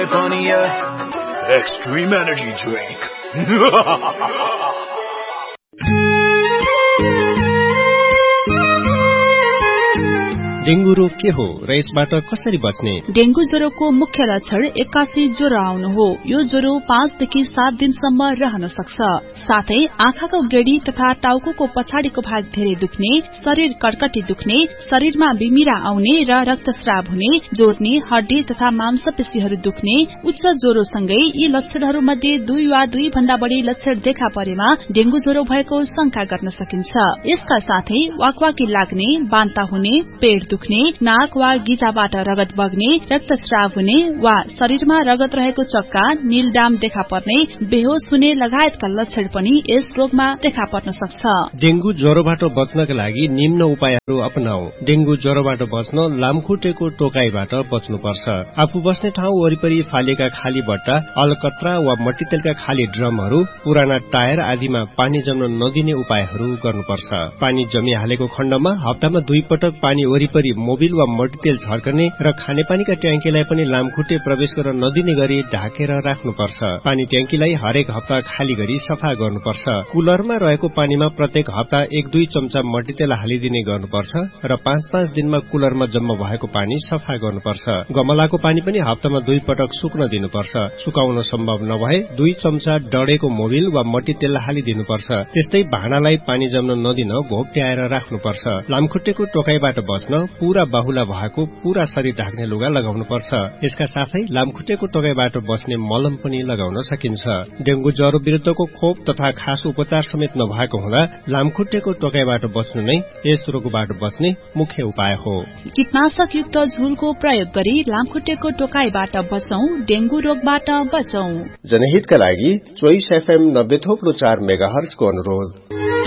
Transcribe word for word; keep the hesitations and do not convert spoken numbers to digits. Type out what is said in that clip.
Extreme energy drink. Dengue रोग के हो र यसबाट कसरी बच्ने? डेंगू ज्वरोको मुख्य लक्षण एक्कासी ज्वरो आउनु हो। यो ज्वरो पाँचदेखि सात दिनसम्म रहन सक्छ। साथै आँखाको गेडी तथा टाउको पछाडिको भाग धेरै दुख्ने, शरीर कटकटी दुख्ने, शरीरमा बिमिरा आउने र रक्तस्राव हुने, जोड्ने, हड्डी तथा मांसपेशीहरू दुख्ने, उच्च ज्वरोसँगै यी लक्षणहरू मध्ये दुई वा दुई भन्दा बढ़ी लक्षण देखा परेमा डेंगू ज्वरो भएको शंका गर्न सकिन्छ। यसका साथै वाकवाकी लाग्ने, बान्ता हुने, पेट दुख्ने, नाक वा गिजाबाट रगत बग्ने, रक्तस्राव हुने वा शरीरमा रगत रहेको चक्का, नीलडाम देखा पर्ने, बेहोस हुने लगायतका लक्षण पनि यस रोगमा देखा पर्न सक्छ। डेंगू ज्वरोबाट बच्नका लागि निम्न उपायहरू अपनाऊ। डेंगू ज्वरोबाट बच्न लामखुट्टेको टोकाइबाट बच्नुपर्छ। आफू बस्ने ठाउँ वरिपरि फालिएका खाली बट्टा, अलकत्रा वा मट्टीतेलका खाली ड्रमहरू, पुराना टायर आदिमा पानी जम्न नदिने उपायहरू गर्नुपर्छ। पानी जमिहालेको खण्डमा हप्तामा दुई पटक पानी वरिपरि मोबिल वा मट्टीतेल छर्कने र खानेपानीका ट्याङ्कीलाई पनि लामखुट्टे प्रवेश गर्न नदिने गरी ढाकेर राख्नुपर्छ। पानी ट्याङ्कीलाई हरेक हप्ता खाली गरी सफा गर्नुपर्छ। कुलरमा रहेको पानीमा प्रत्येक हप्ता एक दुई चम्चा मट्टीतेल हालिदिने गर्नुपर्छ र पाँच पाँच दिनमा कुलरमा जम्मा भएको पानी सफा गर्नुपर्छ। गमलाको पानी पनि हप्तामा दुई पटक सुक्न दिनुपर्छ। सुकाउन सम्भव नभए दुई चम्चा डढेको मोबिल वा मट्टीतेल हालिदिनुपर्छ। त्यस्तै भाँडालाई पानी जम्न नदिन घोप्ट्याएर राख्नुपर्छ। लामखुट्टेको टोकाइबाट बच्न पूरा बाहुला भएको पूरा शरीर ढाक्ने लुगा लगाउनु पर्छ। यसका साथै लामखुट्टेको टोकाइबाट बच्ने मलम पनि लगाउन सकिन्छ। डेंगू ज्वरो विरुद्धको खोप तथा खास उपचार समेत नभएको हुँदा लामखुट्टेको टोकाइबाट बच्नु नै यस रोगबाट बच्ने मुख्य उपाय हो। कीटनाशक युक्त झुलको प्रयोग गरी लामखुट्टेको टोकाइबाट बचौं, डेंगू रोगबाट बचौं। जनहितका लागि चोइस एफएम नब्बे थोप्लो चार मेगाहर्जको अनुरोध।